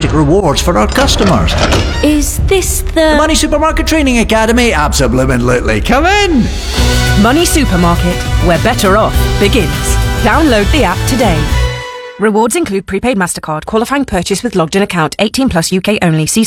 fantastic rewards for our customers. Is this the Money Supermarket Training Academy? Absolutely. Come in. Money Supermarket, where better off begins. Download the app today. Rewards include prepaid MasterCard, qualifying purchase with logged in account, 18 plus UK only. See